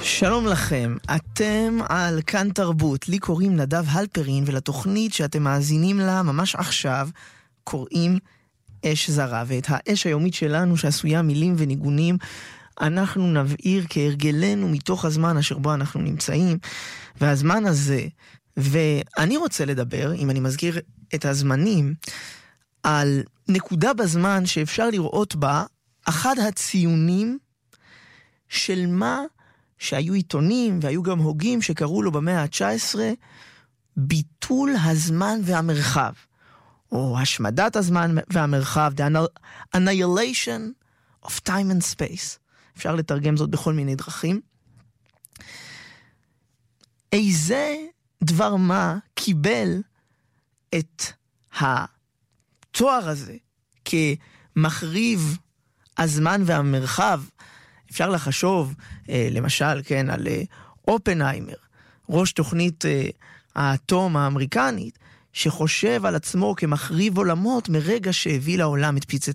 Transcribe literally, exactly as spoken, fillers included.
שלום לכם, אתם על כאן תרבות, לי קוראים נדב הלפרין, ולתוכנית שאתם מאזינים לה ממש עכשיו קוראים אש זרה, ואת האש היומית שלנו שעשויה מילים וניגונים אנחנו נבעיר כהרגלנו מתוך הזמן אשר בו אנחנו נמצאים, והזמן הזה, ואני רוצה לדבר, אם אני מזכיר את הזמנים, על נקודה בזמן שאפשר לראות בה אחד הציונים של מה שהיו עיתונים והיו גם הוגים שקראו לו במאה ה-תשע עשרה ביטול הזמן והמרחב, או השמדת הזמן והמרחב, the annihilation of time and space. אפשר לתרגם זאת בכל מיני דרכים. איזה דבר מה קיבל את התואר הזה כמחריב הזמן והמרחב? אפשר לחשוב, אה, למשל, כן, על אה, אופנהיימר, ראש תוכנית אה, האטום האמריקנית, שחושב על עצמו כמחריב עולמות מרגע שהביא לעולם את פצצת